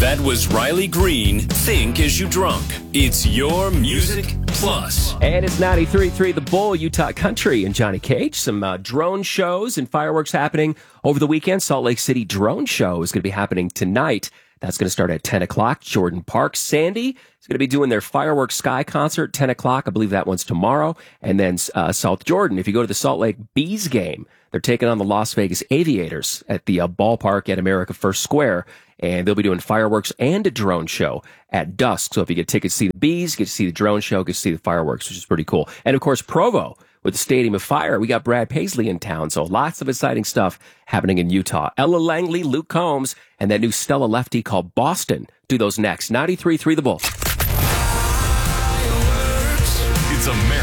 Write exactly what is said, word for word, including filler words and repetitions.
That was Riley Green, Think As You Drunk. It's your Music Plus. And it's ninety-three point three The Bull, Utah Country, and Johnny Cage. Some uh, drone shows and fireworks happening over the weekend. Salt Lake City Drone Show is going to be happening tonight. That's going to start at ten o'clock. Jordan Park. Sandy is going to be doing their Fireworks Sky concert, ten o'clock. I believe that one's tomorrow. And then uh, South Jordan, if you go to the Salt Lake Bees game, they're taking on the Las Vegas Aviators at the uh, ballpark at America First Square. And they'll be doing fireworks and a drone show at dusk. So if you get tickets to see the Bees, you get to see the drone show, get to see the fireworks, which is pretty cool. And of course, Provo with the Stadium of Fire. We got Brad Paisley in town. So lots of exciting stuff happening in Utah. Ella Langley, Luke Combs, and that new Stella lefty called Boston. Do those next. ninety-three point three The Bull. It's America.